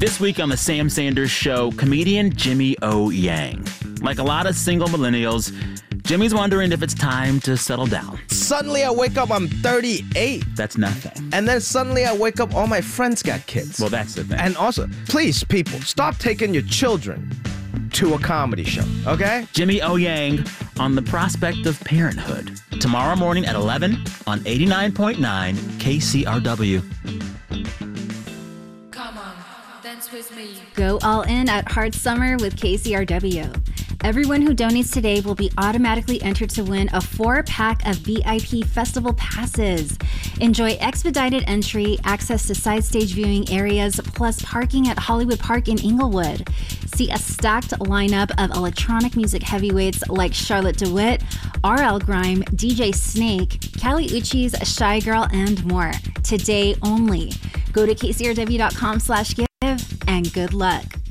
This week on The Sam Sanders Show, comedian Jimmy O. Yang. Like a lot of single millennials, Jimmy's wondering if it's time to settle down. Suddenly I wake up, I'm 38. That's nothing. And then suddenly I wake up, all my friends got kids. Well, that's the thing. And also, please, people, stop taking your children to a comedy show, okay? Jimmy O. Yang on the prospect of parenthood. Tomorrow morning at 11 on 89.9 KCRW. Come on, dance with me. Go all in at Hard Summer with KCRW. Everyone who donates today will be automatically entered to win a 4-pack of VIP festival passes. Enjoy expedited entry, access to side stage viewing areas, plus parking at Hollywood Park in Inglewood. See a stacked lineup of electronic music heavyweights like Charlotte DeWitt, R.L. Grime, DJ Snake, Kali Uchis, Shy Girl, and more. Today only. Go to kcrw.com/give and good luck.